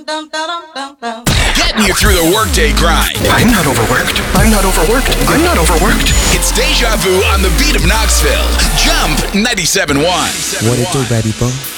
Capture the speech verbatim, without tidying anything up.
Getting you through the workday grind. I'm not overworked. I'm not overworked. I'm not overworked. It's Deja Vu on the beat of Knoxville. Jump ninety-seven point one. What it do, baby boo?